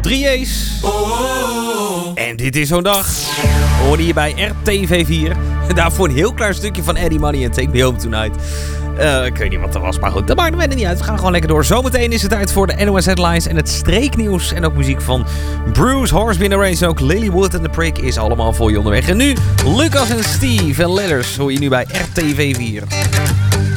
3A's. En dit is zo'n dag. Hoorde je bij RTV4. En daarvoor een heel klein stukje van Eddie Money en Take Me Home Tonight. Ik weet niet wat er was, maar goed, dat maakt mij niet uit. We gaan gewoon lekker door. Zometeen is het tijd voor de NOS Headlines en het streeknieuws. En ook muziek van Bruce Hornsby en Arrange. En ook Lilywood en The Prick is allemaal voor je onderweg. En nu Lucas en Steve en Letters hoor je nu bij RTV4.